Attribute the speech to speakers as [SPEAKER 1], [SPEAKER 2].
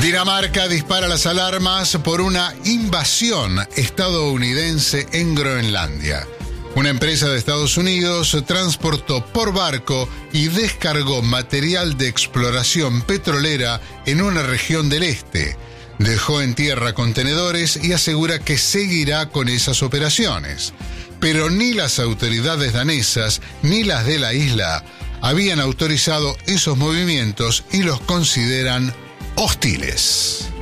[SPEAKER 1] Dinamarca dispara las alarmas por una invasión estadounidense en Groenlandia. Una empresa de Estados Unidos transportó por barco y descargó material de exploración petrolera en una región del este. Dejó en tierra contenedores y asegura que seguirá con esas operaciones. Pero ni las autoridades danesas ni las de la isla habían autorizado esos movimientos y los consideran hostiles.